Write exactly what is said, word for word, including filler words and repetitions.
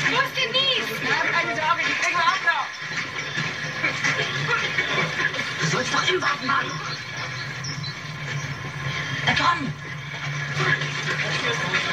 Wo ist Denise? Keine Sorge, die kriegen wir auch noch. Du sollst doch im Wagen warten. Na komm.